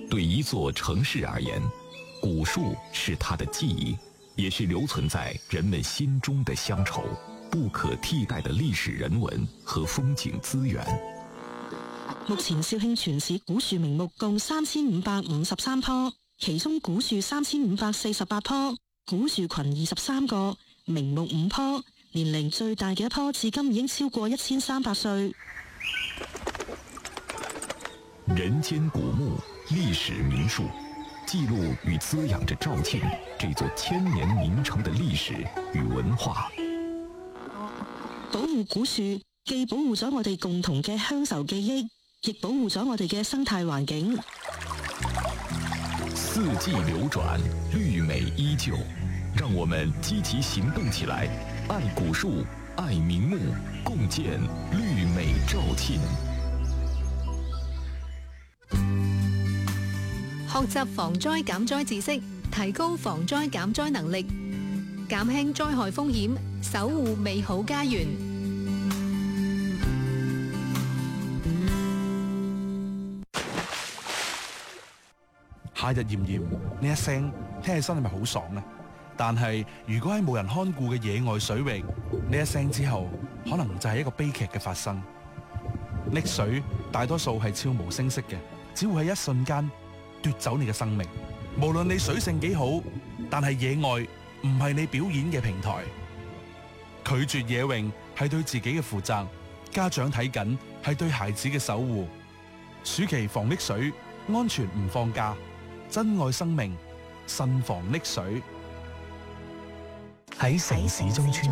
对一座城市而言，古树是它的记忆，也是留存在人们心中的乡愁，不可替代的歷史人文和風景資源。 目前肇慶全市古樹名木共3553棵，其中古樹3548棵，古樹群23個，名木5棵，年齡最大嘅一棵至今已經超過1300歲。 人間古木，歷史名樹，記錄與滋養着肇慶這座千年名城的歷史與文化。 保護古樹，既保護咗我哋共同嘅鄉愁記憶，亦保護咗我哋嘅生態環境。 四季流轉，綠美依舊，讓我們積極行動起來，愛古樹，愛名木，共建綠美肇慶。 學習防災減災知識，提高防災減災能力，減輕災害風險，守護美好家園。 夏日炎炎，呢一聲聽起身係咪好爽呢？但係如果喺冇人看顧嘅野外水域，呢一聲之後，可能就係一個悲劇嘅發生。溺水大多數係悄無聲息嘅，只會喺一瞬間奪走你嘅生命。無論你水性幾好，但係野外唔係你表演嘅平台。拒絕野泳係對自己嘅負責，家長睇緊係對孩子嘅守護。暑期防溺水，安全唔放假，珍愛生命，慎防溺水。 喺城市中穿